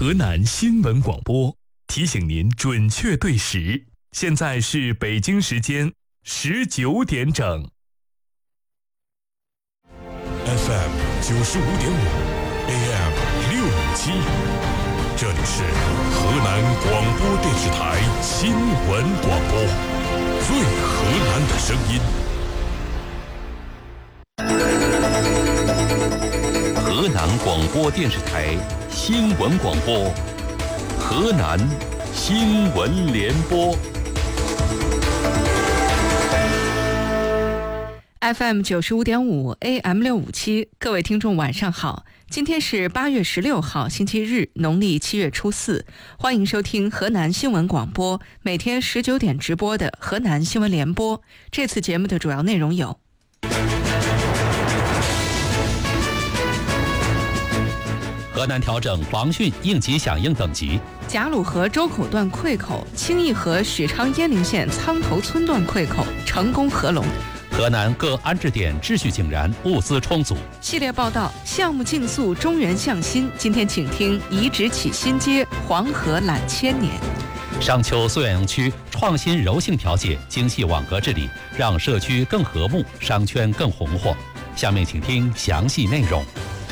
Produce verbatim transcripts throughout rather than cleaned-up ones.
河南新闻广播提醒您准确对时，现在是北京时间十九点整。 F M 九十五点五 ，A M 六五七，这里是河南广播电视台新闻广播，最河南的声音。 河南广播电视台新闻广播，河南新闻联播。 F M 九十五点五 A M 六五七，各位听众晚上好，今天是八月十六号星期日，农历七月初四，欢迎收听河南新闻广播每天十九点直播的河南新闻联播。这次节目的主要内容有： 河南调整防汛应急响应等级， 贾鲁河周口段溃口，清义河许昌鄢陵县仓头村段溃口成功合龙。 河南各安置点秩序井然，物资充足。 系列报道：项目竞速，中原向新。今天请听遗址起新阶，黄河揽千年。 商丘苏远区创新柔性调解，精细网格治理，让社区更和睦，商圈更红火。下面请听详细内容。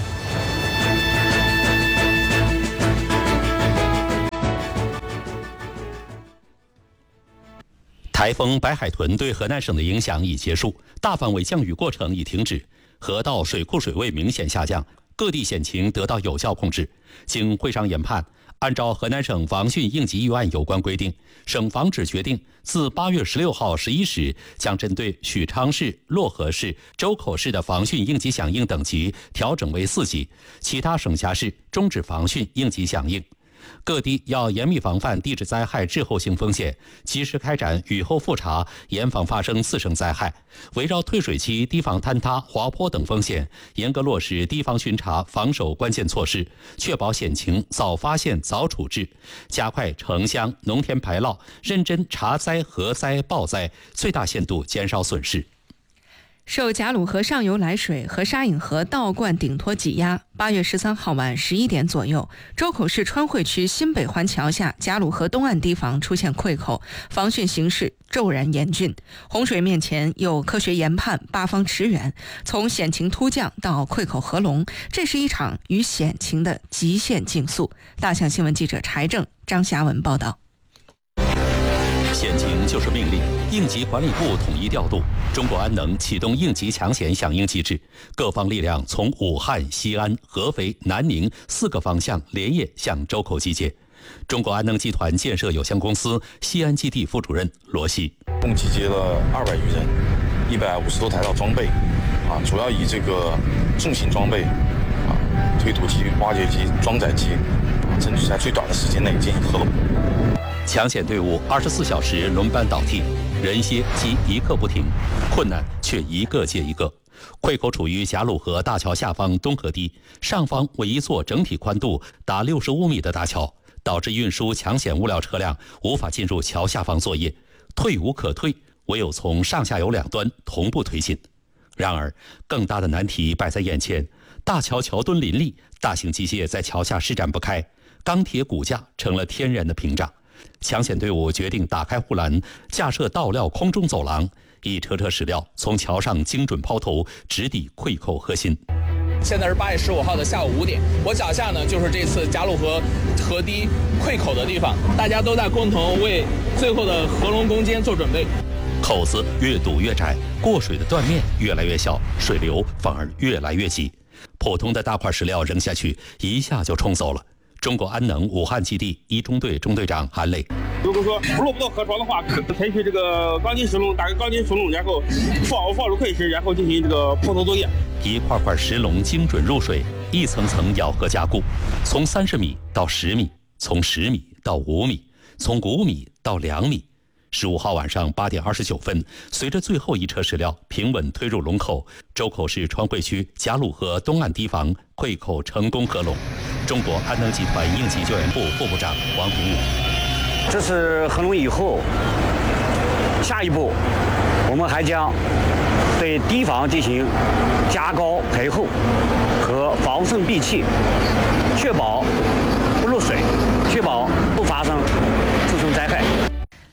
台风白海豚对河南省的影响已结束，大范围降雨过程已停止，河道水库水位明显下降，各地险情得到有效控制。经会商研判，按照河南省防汛应急预案有关规定，省防指决定自八月十六号十一时，将针对许昌市、漯河市、周口市的防汛应急响应等级调整为四级，其他省辖市终止防汛应急响应。各地要严密防范地质灾害滞后性风险，及时开展雨后复查，严防发生次生灾害。围绕退水期提防坍塌、滑坡等风险，严格落实堤防巡查防守关键措施，确保险情早发现、早处置，加快城乡农田排涝，认真查灾、核灾、报灾，最大限度减少损失。 受贾鲁河上游来水和沙引河倒灌顶托挤压，八月十三号晚十一点左右，周口市川汇区新北环桥下贾鲁河东岸堤防出现溃口，防汛形势骤然严峻。洪水面前有科学研判，八方驰援，从险情突降到溃口合龙，这是一场与险情的极限竞速。大象新闻记者柴正、张霞文报道。 险情就是命令，应急管理部统一调度，中国安能启动应急抢险响应机制，各方力量从武汉、西安、合肥、南宁四个方向连夜向周口集结。中国安能集团建设有限公司西安基地副主任罗西， 共集结了二百余人，一百五十多台套装备，啊，主要以这个重型装备，啊，推土机、挖掘机、装载机，啊，争取在最短的时间内进行合龙。 抢险队伍二十四小时轮班倒替，人歇即一刻不停，困难却一个接一个。溃口处于贾鲁河大桥下方东河堤，上方为一座整体宽度达六十五米的大桥，导致运输抢险物料车辆无法进入桥下方作业，退无可退，唯有从上下游两端同步推进。然而，更大的难题摆在眼前，大桥桥墩林立，大型机械在桥下施展不开，钢铁骨架成了天然的屏障。抢险队伍决定打开护栏，架设倒料空中走廊，一车车石料从桥上精准抛投，直抵溃口核心。 现在是八月十五号的下午五点，我脚下呢就是这次贾鲁河河堤溃口的地方，大家都在共同为最后的合龙攻坚做准备。 口子越堵越窄，过水的断面越来越小，水流反而越来越急。普通的大块石料扔下去，一下就冲走了。中国安能武汉基地一中队中队长韩磊， 如果说落不到河床的话，采取这个钢筋石笼，打个钢筋石笼，然后放放入溃石，然后进行这个抛投作业。 一块块石笼精准入水，一层层咬合加固，从三十米到十米，从十米到五米，从五米到两米。十五号晚上八点二十九分，随着最后一车石料平稳推入龙口，周口市川汇区贾鲁河东岸堤防溃口成功合龙。中国安能集团应急救援部副部长王平宇， 这是合龙以后，下一步我们还将对堤防进行加高排厚和防渗闭气，确保不漏水。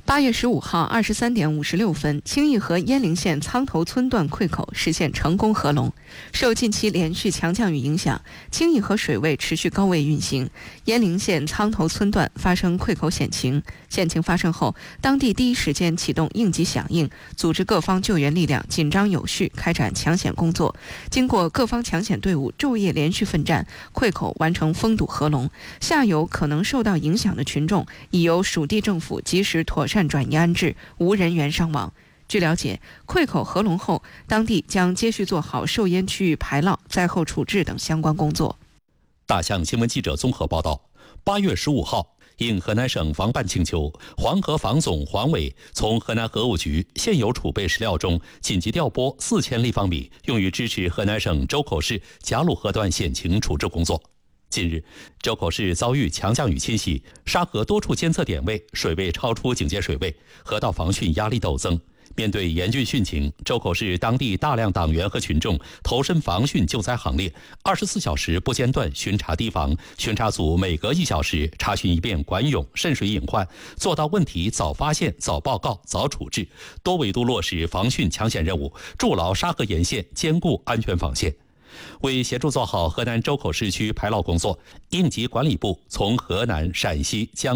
八月十五号二十三点五十六分，清义河鄢陵县苍头村段溃口实现成功合龙。受近期连续强降雨影响，清义河水位持续高位运行，鄢陵县苍头村段发生溃口险情。险情发生后，当地第一时间启动应急响应，组织各方救援力量，紧张有序开展抢险工作。经过各方抢险队伍昼夜连续奋战，溃口完成封堵合龙。下游可能受到影响的群众已由属地政府及时妥善转移安置，无人员伤亡。据了解，溃口合龙后，当地将接续做好受淹区域排涝、灾后处置等相关工作。 大象新闻记者综合报道，八月十五号，应河南省防办请求，黄河防总黄委从河南河务局现有储备食料中紧急调拨四千立方米，用于支持河南省周口市贾鲁河段险情处置工作。近日，周口市遭遇强降雨侵袭，沙河多处监测点位水位超出警戒水位，河道防汛压力陡增。面对严峻汛情，周口市当地大量党员和群众投身防汛救灾行列，二十四小时不间断巡查堤防，巡查组每隔一小时查询一遍管涌、渗水隐患，做到问题早发现、早报告、早处置，多维度落实防汛抢险任务，筑牢沙河沿线坚固安全防线。为协助做好河南周口市区排涝工作，应急管理部从河南、陕西、江